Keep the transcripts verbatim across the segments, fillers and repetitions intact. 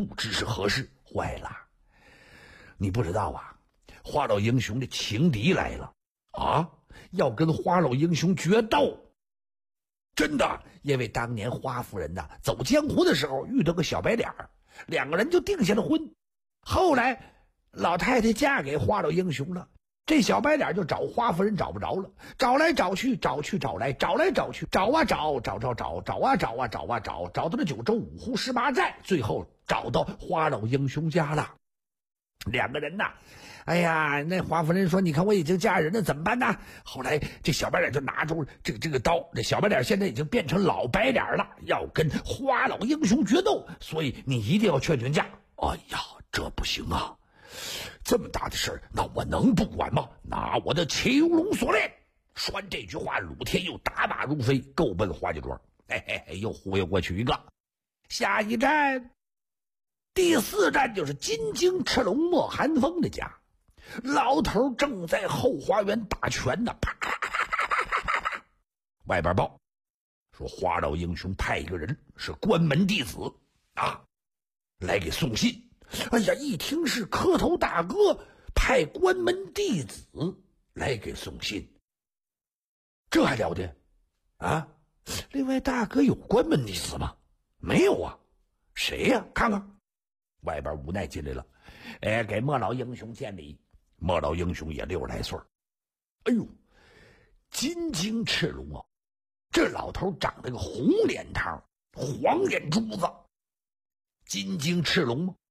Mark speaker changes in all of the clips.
Speaker 1: 不知是何事。坏了，你不知道啊，花老英雄的情敌来了啊，要跟花老英雄决斗。真的，因为当年花夫人呐走江湖的时候遇到个小白脸儿，两个人就定下了婚。后来老太太嫁给花老英雄了，这小白脸就找花夫人找不着了，找来找去，找去找来，找来找去，找啊找，找找找，找啊找啊找啊找，找到了九州五湖十八寨，最后找到花老英雄家了。两个人呐，哎呀，那花夫人说：“你看我已经嫁人了，怎么办呢？”后来这小白脸就拿出这个这个刀，这小白脸现在已经变成老白脸了，要跟花老英雄决斗，所以你一定要劝劝架。哎呀，这不行啊！这么大的事儿，那我能不管吗？拿我的囚笼锁链！说完这句话，鲁天又打马如飞，够奔花家庄。嘿嘿嘿，又忽悠过去一个。下一站。第四站就是金睛赤龙莫寒风的家，老头正在后花园打拳呢，啪啪啪啪啪啪啪。外边报说花老英雄派一个人是关门弟子啊，来给送信。哎呀，一听是磕头大哥派关门弟子来给送信，这还了得啊！另外，大哥有关门弟子吗？没有啊，谁呀？看看。外边无奈进来了，哎，给莫老英雄见礼。莫老英雄也六十来岁，哎呦，金睛赤龙啊！这老头长了个红脸汤，黄眼珠子，金睛赤龙吗？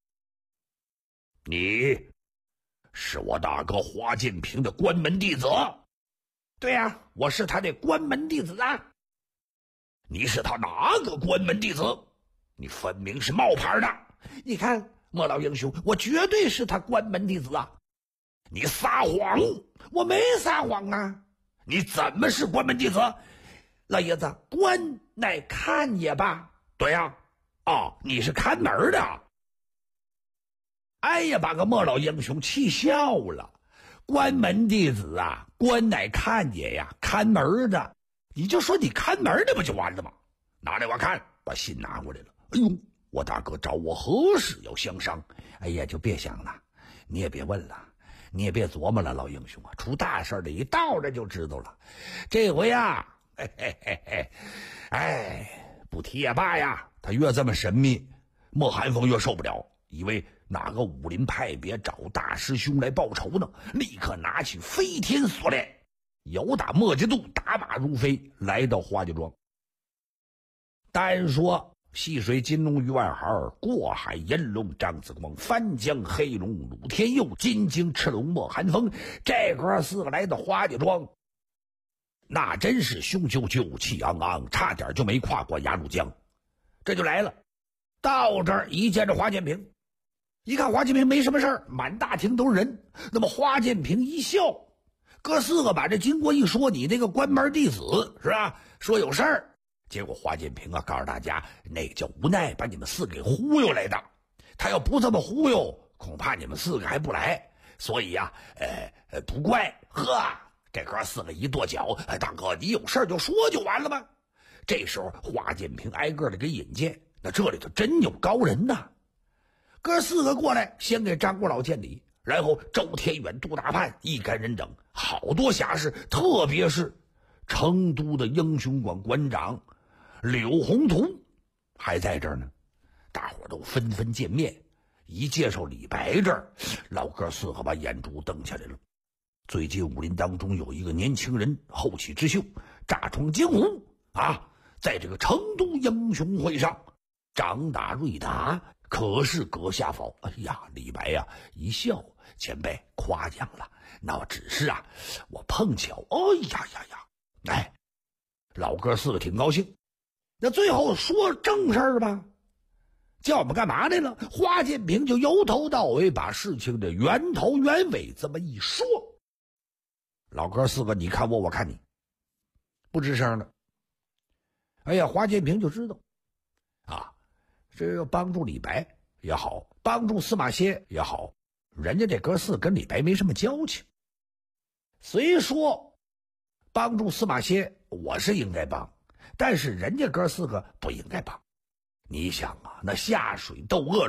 Speaker 1: 你是我大哥花建平的关门弟子？对呀、啊，我是他的关门弟子啊。你是他哪个关门弟子？你分明是冒牌的。你看，莫老英雄，我绝对是他关门弟子啊！你撒谎！我没撒谎啊！你怎么是关门弟子？老爷子，关乃看也罢。对呀、啊，哦，你是看门的。哎呀，把个莫老英雄气笑了。关门弟子啊，关乃看也呀，看门的。你就说你看门的不就完了吗？拿来我看，把信拿过来了。哎呦！我大哥找我何事要相商？哎呀，就别想了，你也别问了，你也别琢磨了，老英雄啊，出大事了，一到这就知道了。这回呀，嘿嘿嘿嘿，哎，不提也罢呀。他越这么神秘，莫寒风越受不了，以为哪个武林派别找大师兄来报仇呢，立刻拿起飞天锁链，由打墨家渡打马如飞，来到花家庄。单说细水金龙于外海，过海银龙张子光，翻江黑龙鲁天佑，金睛赤龙莫寒风，这哥四个来到花家庄，那真是雄赳赳气昂昂，差点就没跨过鸭绿江。这就来了，到这儿一见着花建平，一看花建平没什么事儿，满大厅都是人。那么花建平一笑，哥四个把这经过一说，你那个关门弟子是吧，说有事儿。结果花建平啊告诉大家，那个叫无奈把你们四个给忽悠来的，他要不这么忽悠，恐怕你们四个还不来。所以呀、啊，呃，不怪。呵，这哥四个一跺脚，哎，大哥你有事就说就完了吗？这时候花建平挨个的给引荐，那这里头真有高人呐。哥四个过来，先给张国老见礼，然后周天远、杜大盼一干人等，好多侠士，特别是成都的英雄馆馆长柳宏图还在这儿呢，大伙都纷纷见面。一介绍李白这儿，老哥四个把眼珠瞪起来了。最近武林当中有一个年轻人后起之秀，炸闯江湖啊，在这个成都英雄会上张打瑞达，可是阁下否？哎呀，李白呀、啊、一笑，前辈夸奖了，那我只是啊，我碰巧，哎呀呀呀，哎，老哥四个挺高兴。那最后说正事儿吧，叫我们干嘛来了？花建平就由头到尾把事情的源头源尾这么一说。老哥四个，你看我，我看你，不吱声了。哎呀，花建平就知道啊，这个帮助李白也好，帮助司马歇也好，人家这哥四跟李白没什么交情。虽说帮助司马歇我是应该帮，但是人家哥四个不应该帮。你想啊，那下水斗恶